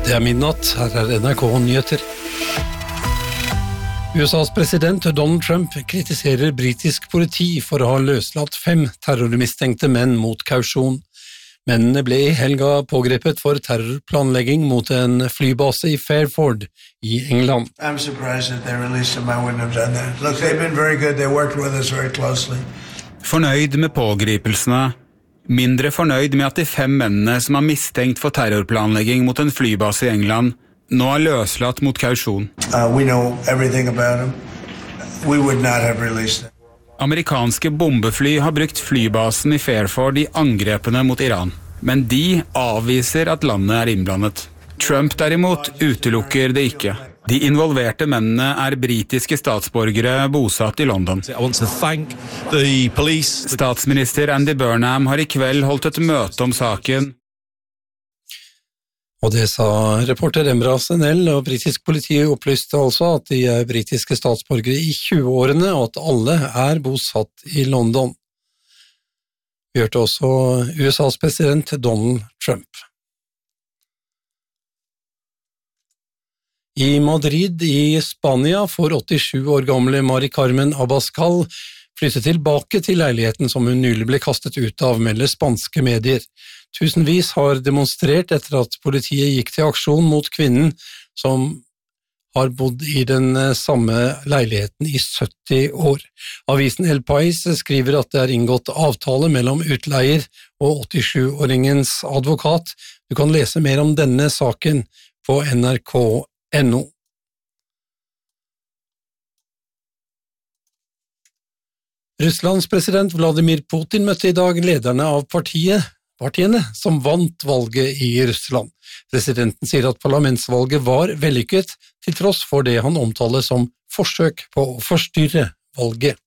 Det midnatt, her NRK Nyheter. USAs president Donald Trump kritiserer britisk politi for å ha løslatt 5 terrormistenkte menn mot kausjon. Mennene ble I helga pågrepet for terrorplanlegging mot en flybase I Fairford I England. I'm surprised that they released them. I wouldn't have done that. Look, they've been very good. They worked with us very closely. Fornøyd med pågripelsene, mindre fornøyd med at de 5 mennene som har mistenkt for terrorplanlegging mot en flybase I England, nå løslatt mot kausjon. We know everything about them. We would not have released them. Amerikanske bombefly har brukt flybasen I Fairford I angrepene mot Iran, men de avviser at landet innblandet. Trump derimot utelukker det ikke. De involverte mennene britiske statsborgere bosatt I London. Statsminister Andy Burnham har I kveld holdt et møte om saken. Og det sa reporter Emra Senel, og britisk politi opplyste altså at de britiske statsborgere I 20-årene, og at alle bosatt I London. Vi hørte også USAs president Donald Trump. I Madrid I Spania får 87 år gamle Mari Carmen Abascal flytte tilbake til leiligheten som hun nylig ble kastet ut av, melder spanske medier. Tusenvis har demonstrert etter at politiet gikk til aksjon mot kvinnen som har bodd I den samme leiligheten I 70 år. Avisen El País skriver at det inngått avtale mellom utleier og 87-åringens advokat. Du kan lese mer om denne saken på NRK.no. Russlands president Vladimir Putin møtte I dag lederne av partiene som vant valget I Russland. Presidenten sier at parlamentsvalget var vellykket, til tross for det han omtaler som forsøk på å forstyrre valget.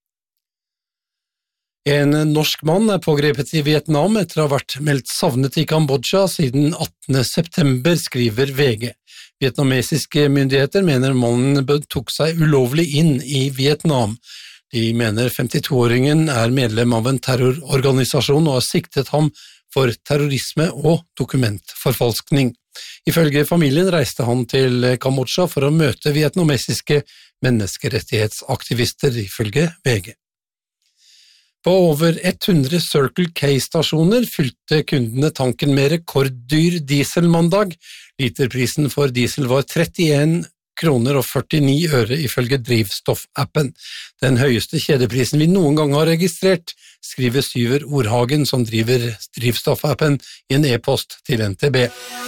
En norsk mann pågrepet I Vietnam etter å ha vært meldt savnet I Kambodsja siden 18. september, skriver VG. Vietnamesiske myndigheter mener mannen tok seg ulovlig inn I Vietnam. De mener 52-åringen medlem av en terrororganisasjon og har siktet ham for terrorisme og dokumentforfalskning. Ifølge familien reiste han til Kambodsja for å møte vietnamesiske menneskerettighetsaktivister, ifølge VG. På over 100 Circle K-stasjoner fylte kundene tanken med rekorddyr diesel mandag. Literprisen for diesel var 31 kroner og 49 øre ifølge drivstoffappen. Den høyeste kjedeprisen vi noen gang har registrert, skriver Syver Orhagen som driver drivstoffappen I en e-post til NTB.